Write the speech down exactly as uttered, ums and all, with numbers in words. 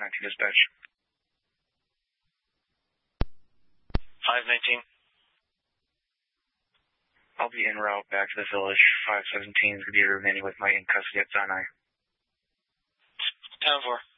nineteen dispatch. five nineteen. I'll be en route back to the village. five seventeen is going to be remaining with my in custody at Sinai. ten four.